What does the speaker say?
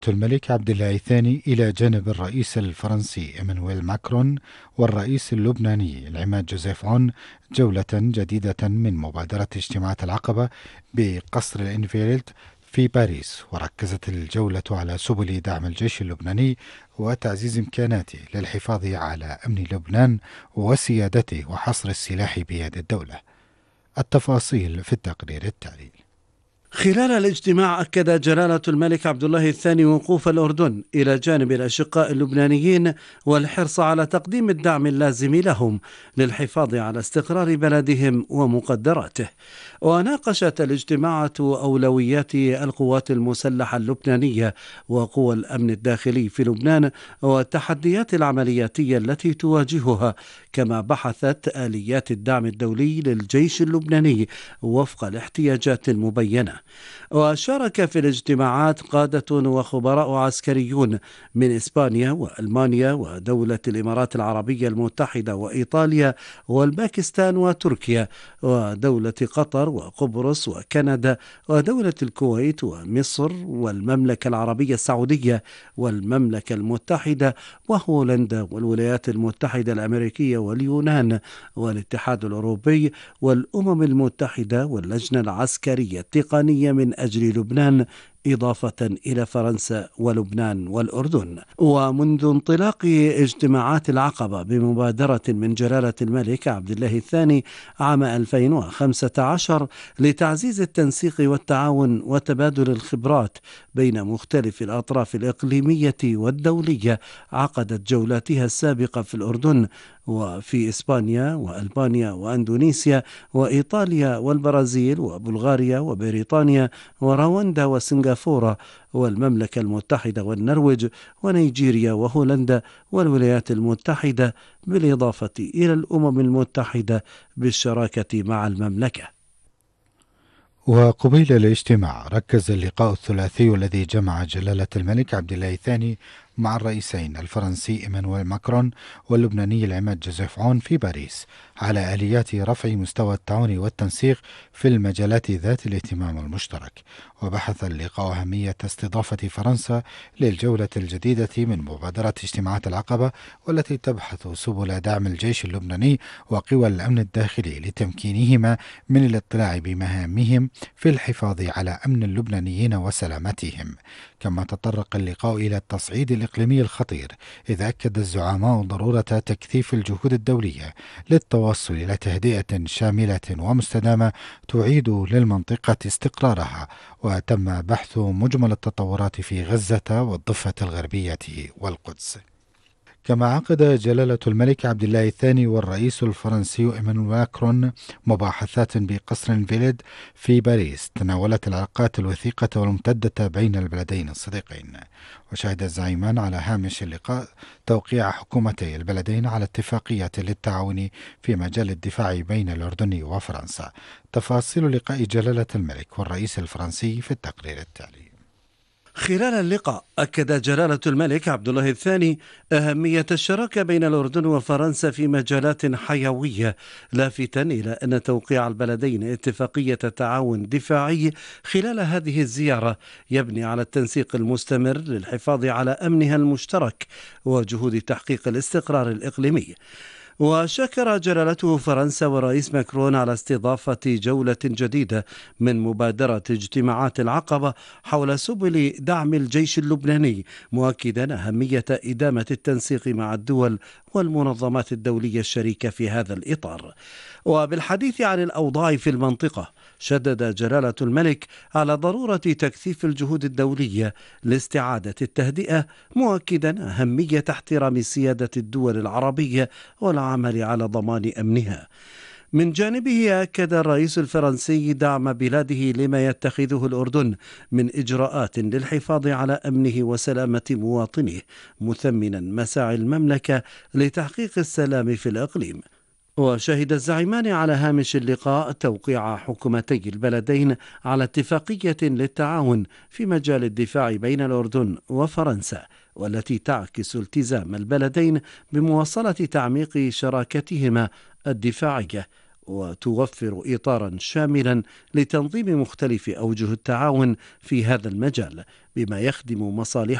الملك عبد الله الثاني إلى جانب الرئيس الفرنسي إيمانويل ماكرون والرئيس اللبناني العماد جوزيف عون جولة جديدة من مبادرة اجتماعات العقبة بقصر الإنفيلد في باريس. وركزت الجولة على سبل دعم الجيش اللبناني وتعزيز إمكاناته للحفاظ على أمن لبنان وسيادته وحصر السلاح بيد الدولة. التفاصيل في التقرير التالي. خلال الاجتماع أكد جلالة الملك عبد الله الثاني وقوف الأردن إلى جانب الأشقاء اللبنانيين والحرص على تقديم الدعم اللازم لهم للحفاظ على استقرار بلدهم ومقدراته. وناقشت الاجتماعات أولويات القوات المسلحة اللبنانية وقوى الأمن الداخلي في لبنان والتحديات العملياتية التي تواجهها، كما بحثت آليات الدعم الدولي للجيش اللبناني وفق الاحتياجات المبينة. وشارك في الاجتماعات قادة وخبراء عسكريون من إسبانيا وألمانيا ودولة الإمارات العربية المتحدة وإيطاليا والباكستان وتركيا ودولة قطر وقبرص وكندا ودولة الكويت ومصر والمملكة العربية السعودية والمملكة المتحدة وهولندا والولايات المتحدة الأمريكية واليونان والاتحاد الأوروبي والأمم المتحدة واللجنة العسكرية التقنية من أجل لبنان، إضافة إلى فرنسا ولبنان والأردن. ومنذ انطلاق اجتماعات العقبة بمبادرة من جلالة الملك عبد الله الثاني عام 2015 لتعزيز التنسيق والتعاون وتبادل الخبرات بين مختلف الأطراف الإقليمية والدولية، عقدت جولاتها السابقة في الأردن وفي إسبانيا وألبانيا وأندونيسيا وإيطاليا والبرازيل وبلغاريا وبريطانيا ورواندا وسنغافورة والمملكة المتحدة والنرويج ونيجيريا وهولندا والولايات المتحدة، بالإضافة إلى الأمم المتحدة بالشراكة مع المملكة. وقبيل الاجتماع ركز اللقاء الثلاثي الذي جمع جلالة الملك عبد الله الثاني مع الرئيسين الفرنسي إيمانويل ماكرون واللبناني العماد جوزيف عون في باريس على آليات رفع مستوى التعاون والتنسيق في المجالات ذات الاهتمام المشترك. وبحث اللقاء أهمية استضافة فرنسا للجولة الجديدة من مبادرة اجتماعات العقبة، والتي تبحث سبل دعم الجيش اللبناني وقوى الأمن الداخلي لتمكينهما من الاطلاع بمهامهم في الحفاظ على أمن اللبنانيين وسلامتهم. كما تطرق اللقاء إلى التصعيد الإقليمي الخطير، إذ أكد الزعماء ضرورة تكثيف الجهود الدولية للتوصل إلى تهدئة شاملة ومستدامة تعيد للمنطقة استقرارها. وتم بحث مجمل التطورات في غزة والضفة الغربية والقدس. كما عقد جلالة الملك عبد الله الثاني والرئيس الفرنسي إيمانويل ماكرون مباحثات بقصر انفيلد في باريس تناولت العلاقات الوثيقة والممتدة بين البلدين الصديقين. وشهد الزعيمان على هامش اللقاء توقيع حكومتي البلدين على اتفاقية للتعاون في مجال الدفاع بين الأردن وفرنسا. تفاصيل لقاء جلالة الملك والرئيس الفرنسي في التقرير التالي. خلال اللقاء أكد جلالة الملك عبد الله الثاني أهمية الشراكة بين الأردن وفرنسا في مجالات حيوية، لافتا إلى أن توقيع البلدين اتفاقية تعاون دفاعي خلال هذه الزيارة يبني على التنسيق المستمر للحفاظ على أمنها المشترك وجهود تحقيق الاستقرار الإقليمي. وشكر جلالته فرنسا والرئيس ماكرون على استضافة جولة جديدة من مبادرة اجتماعات العقبة حول سبل دعم الجيش اللبناني، مؤكدا أهمية إدامة التنسيق مع الدول والمنظمات الدولية الشريكة في هذا الإطار. وبالحديث عن الأوضاع في المنطقة، شدد جلالة الملك على ضرورة تكثيف الجهود الدولية لاستعادة التهدئة، مؤكدا أهمية احترام سيادة الدول العربية والعمل على ضمان أمنها. من جانبه أكد الرئيس الفرنسي دعم بلاده لما يتخذه الأردن من إجراءات للحفاظ على أمنه وسلامة مواطنيه، مثمنا مساعي المملكة لتحقيق السلام في الإقليم. وشهد الزعيمان على هامش اللقاء توقيع حكومتي البلدين على اتفاقية للتعاون في مجال الدفاع بين الأردن وفرنسا، والتي تعكس التزام البلدين بمواصلة تعميق شراكتهما الدفاعية وتوفر إطارا شاملا لتنظيم مختلف أوجه التعاون في هذا المجال بما يخدم مصالح